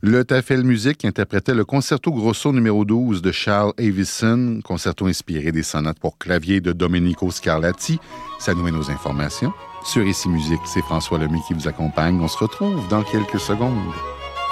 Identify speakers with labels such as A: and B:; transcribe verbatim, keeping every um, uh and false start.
A: Le Tafel Musique interprétait le Concerto Grosso numéro douze de Charles Avison, concerto inspiré des sonates pour clavier de Domenico Scarlatti. Ça nous met nos informations. Sur Ici Musique, c'est François Lemay qui vous accompagne. On se retrouve dans quelques secondes.